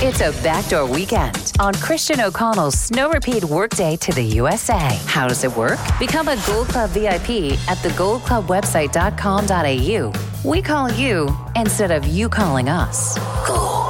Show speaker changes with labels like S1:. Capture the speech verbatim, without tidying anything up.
S1: It's a backdoor weekend on Christian O'Connell's Snow Repeat Workday to the U S A. How does it work? Become a Gold Club V I P at the gold club website dot com dot a u. We call you instead of you calling us. Gold.